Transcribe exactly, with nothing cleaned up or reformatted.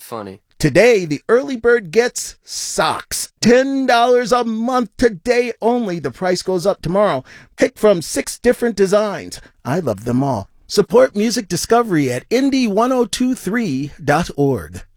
funny. Today, the early bird gets socks. ten dollars a month today only. The price goes up tomorrow. Pick from six different designs. I love them all. Support music discovery at indie ten twenty-three dot org.